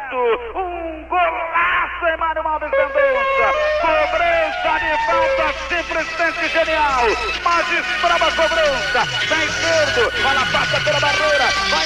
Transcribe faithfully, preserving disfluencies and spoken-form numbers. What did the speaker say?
direto. Um golaço, Emmanuel Alves Mendonça. Cobrança de falta simplesmente genial. Magistrada cobrança. Pé esquerdo. Bola passa pela barreira.